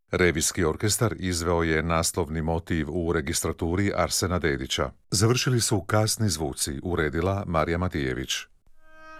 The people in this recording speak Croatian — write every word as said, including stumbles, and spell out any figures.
Revijski orkestar izveo je naslovni motiv u registraturi Arsena Dedića. Završili su kasni zvuci, uredila Marija Matijević.